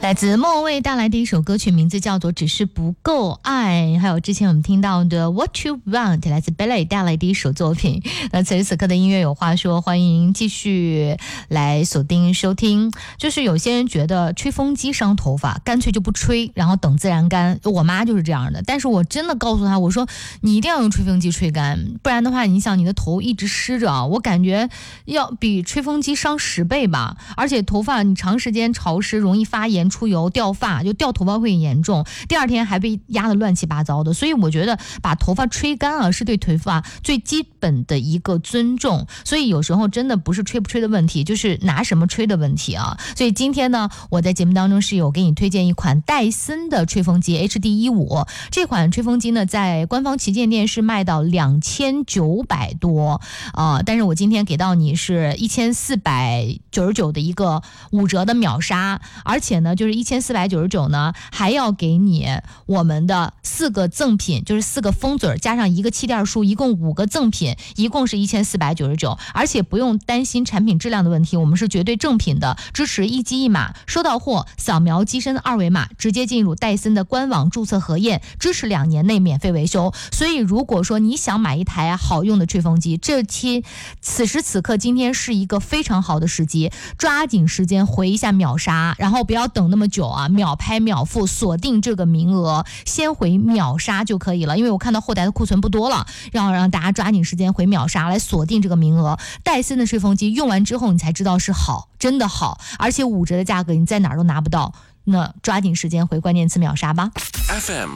来自莫文蔚带来的一首歌曲，名字叫做《只是不够爱》。还有之前我们听到的 What You Want 来自 Billy 带来的一首作品。那此时此刻的音乐有话说，欢迎继续来锁定收听。就是有些人觉得吹风机伤头发，干脆就不吹，然后等自然干。我妈就是这样的，但是我真的告诉她，我说你一定要用吹风机吹干，不然的话你想你的头一直湿着，我感觉要比吹风机伤10倍吧。而且头发你长时间潮湿容易发炎出油掉发，就掉头发会严重，第二天还被压得乱七八糟的。所以我觉得把头发吹干啊，是对头发最基本的一个尊重。所以有时候真的不是吹不吹的问题，就是拿什么吹的问题啊。所以今天呢，我在节目当中是有给你推荐一款戴森的吹风机 HD15， 这款吹风机呢在官方旗舰店是卖到2900多但是我今天给到你是1499的一个5折的秒杀，而且呢就是1499呢还要给你我们的4个赠品，就是4个封嘴加上1个气垫束，一共5个赠品，一共是1499，而且不用担心产品质量的问题，我们是绝对正品的，支持一机一码，收到货扫描机身2维码直接进入戴森的官网注册核验，支持2年内免费维修。所以如果说你想买一台好用的吹风机，此时此刻今天是一个非常好的时机，抓紧时间回一下秒杀，然后不要等那么久啊，秒拍秒付，锁定这个名额，先回秒杀就可以了。因为我看到后台的库存不多了，让大家抓紧时间回秒杀来锁定这个名额。戴森的吹风机用完之后你才知道是好，真的好，而且5折的价格你在哪儿都拿不到，那抓紧时间回关键词秒杀吧。 FM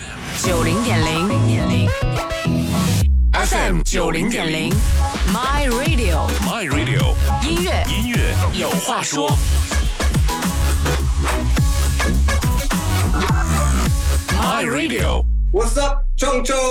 90.0 FM 90.0 My Radio My Radio 音乐有话说。My Radio What's up，郑州？